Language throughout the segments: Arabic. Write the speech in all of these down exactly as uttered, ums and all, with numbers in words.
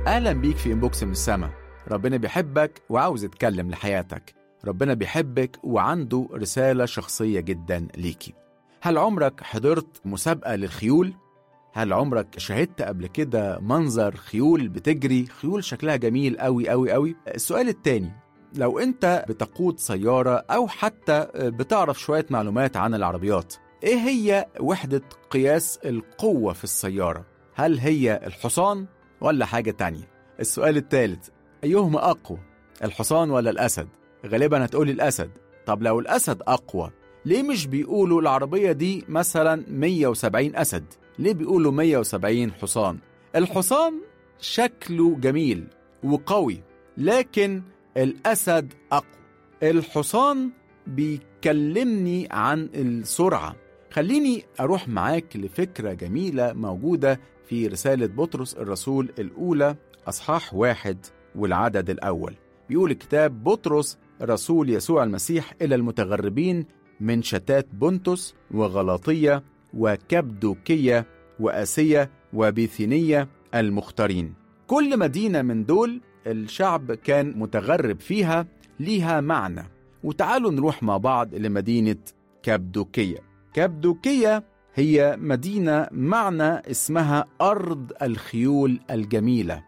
أهلا بيك في إنبوكس من السما. ربنا بيحبك وعاوز يتكلم لحياتك. ربنا بيحبك وعنده رسالة شخصية جدا ليكي. هل عمرك حضرت مسابقة للخيول؟ هل عمرك شاهدت قبل كده منظر خيول بتجري؟ خيول شكلها جميل قوي قوي قوي. السؤال التاني، لو انت بتقود سيارة أو حتى بتعرف شوية معلومات عن العربيات، ايه هي وحدة قياس القوة في السيارة؟ هل هي الحصان ولا حاجة تانية؟ السؤال الثالث، أيهما أقوى، الحصان ولا الأسد؟ غالبا هتقولي الأسد. طب لو الأسد أقوى، ليه مش بيقولوا العربية دي مثلا مية وسبعين أسد؟ ليه بيقولوا مية وسبعين حصان؟ الحصان شكله جميل وقوي، لكن الأسد أقوى. الحصان بيكلمني عن السرعة. خليني أروح معاك لفكرة جميلة موجودة في رسالة بطرس الرسول الأولى أصحاح واحد والعدد الأول. بيقول الكتاب: بطرس رسول يسوع المسيح إلى المتغربين من شتات بنطس وغلاطية وكبدوكية وآسية وبيثينية المختارين. كل مدينة من دول الشعب كان متغرب فيها ليها معنى. وتعالوا نروح مع بعض لمدينة كبدوكية. كبدوكية هي مدينة معنى اسمها أرض الخيول الجميلة.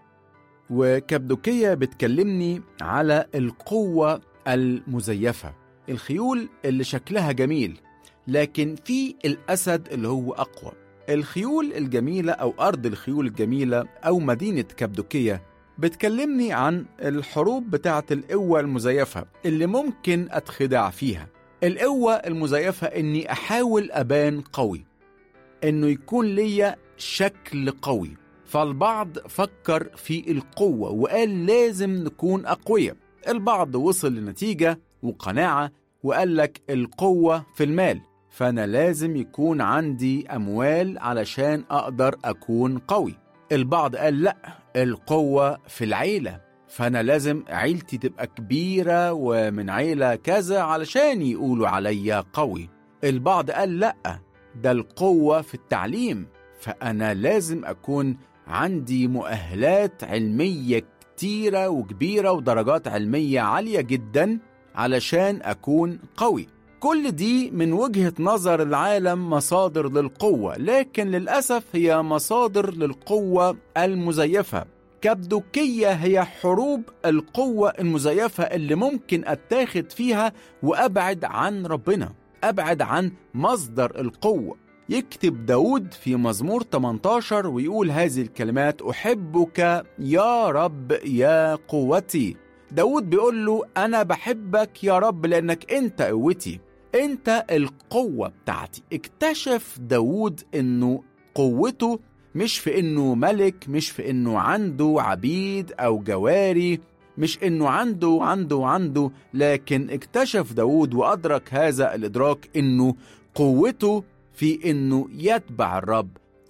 وكبدوكية بتكلمني على القوة المزيفة، الخيول اللي شكلها جميل، لكن في الأسد اللي هو أقوى. الخيول الجميلة أو أرض الخيول الجميلة أو مدينة كبدوكية بتكلمني عن الحروب بتاعة القوة المزيفة اللي ممكن أتخدع فيها. القوة المزيفة إني أحاول أبان قوي، إنه يكون ليا شكل قوي. فالبعض فكر في القوة وقال لازم نكون أقوياء. البعض وصل لنتيجة وقناعة وقال لك القوة في المال، فأنا لازم يكون عندي أموال علشان أقدر أكون قوي. البعض قال لأ، القوة في العيلة، فأنا لازم عيلتي تبقى كبيرة ومن عيلة كذا علشان يقولوا عليا قوي. البعض قال لأ، ده القوة في التعليم، فأنا لازم أكون عندي مؤهلات علمية كتيرة وكبيرة ودرجات علمية عالية جدا علشان أكون قوي. كل دي من وجهة نظر العالم مصادر للقوة، لكن للأسف هي مصادر للقوة المزيفة. كبدوكية هي حروب القوة المزيفة اللي ممكن أتاخد فيها وأبعد عن ربنا، أبعد عن مصدر القوة. يكتب داود في مزمور ثمانية عشر ويقول هذه الكلمات: أحبك يا رب يا قوتي. داود بيقول له أنا بحبك يا رب لأنك أنت قوتي، أنت القوة بتاعتي. اكتشف داود أنه قوته مش في أنه ملك، مش في أنه عنده عبيد أو جواري، مش أنه عنده عنده عنده لكن اكتشف داود وأدرك هذا الإدراك أنه قوته في أنه يتبع الرب.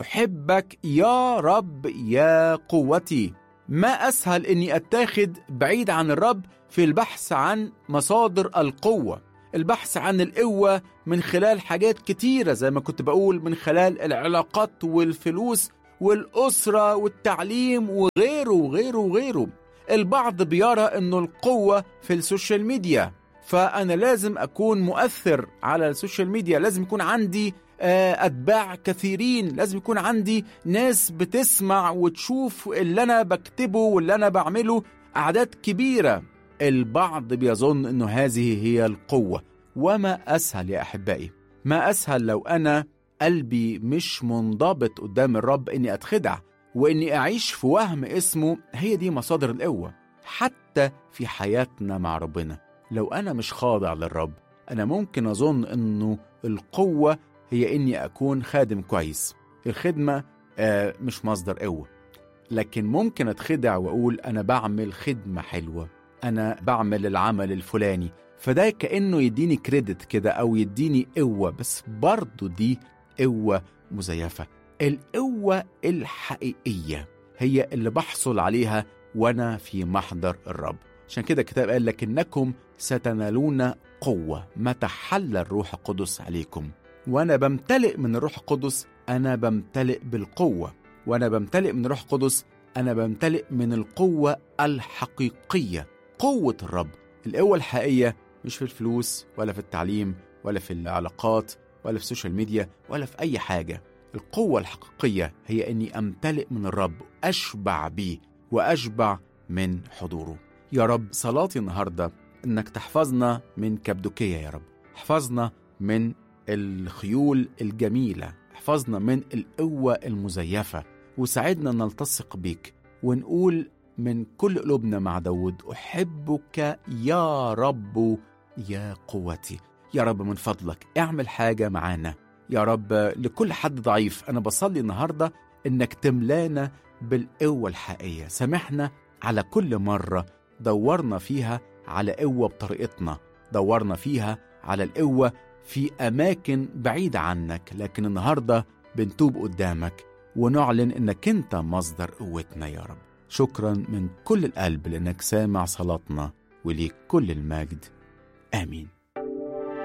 أحبك يا رب يا قوتي. ما أسهل أني أتاخد بعيد عن الرب في البحث عن مصادر القوة، البحث عن القوة من خلال حاجات كتيرة زي ما كنت بقول، من خلال العلاقات والفلوس والأسرة والتعليم وغيره وغيره وغيره. البعض بيرى أنه القوة في السوشيال ميديا، فأنا لازم أكون مؤثر على السوشيال ميديا، لازم يكون عندي أتباع كثيرين، لازم يكون عندي ناس بتسمع وتشوف اللي أنا بكتبه واللي أنا بعمله، أعداد كبيرة. البعض بيظن أنه هذه هي القوة. وما أسهل يا أحبائي، ما أسهل لو أنا قلبي مش منضبط قدام الرب أني أتخدع وأني أعيش في وهم اسمه هي دي مصادر القوة. حتى في حياتنا مع ربنا لو أنا مش خاضع للرب، أنا ممكن أظن أنه القوة هي إني أكون خادم كويس. الخدمة آه مش مصدر قوة، لكن ممكن أتخدع وأقول أنا بعمل خدمة حلوة، أنا بعمل العمل الفلاني، فده كأنه يديني كريدت كده أو يديني قوة، بس برضو دي قوة مزيفة. القوة الحقيقية هي اللي بحصل عليها وأنا في محضر الرب. عشان كده الكتاب قال لكنكم ستنالون قوة متى حل الروح القدس عليكم. وأنا بمتلئ من الروح القدس، أنا بمتلئ بالقوة، وأنا بمتلئ من الروح القدس أنا بمتلئ من القوة الحقيقية، قوة الرب. القوة الحقيقية مش في الفلوس ولا في التعليم ولا في العلاقات ولا في السوشيال ميديا ولا في أي حاجة. القوة الحقيقية هي أني أمتلئ من الرب، أشبع بيه وأشبع من حضوره. يا رب صلاتي النهاردة أنك تحفظنا من كبدوكية، يا رب احفظنا من الخيول الجميلة، احفظنا من القوة المزيفة، وساعدنا نلتصق بيك ونقول من كل قلوبنا مع داود: أحبك يا رب يا قوتي. يا رب من فضلك اعمل حاجة معانا يا رب. لكل حد ضعيف أنا بصلي النهاردة إنك تملانا بالقوة الحقيقية. سامحنا على كل مرة دورنا فيها على قوة بطريقتنا، دورنا فيها على القوة في أماكن بعيدة عنك، لكن النهاردة بنتوب قدامك ونعلن إنك أنت مصدر قوتنا يا رب. شكرا من كل القلب لأنك سامع صلاتنا، وليك كل المجد. آمين.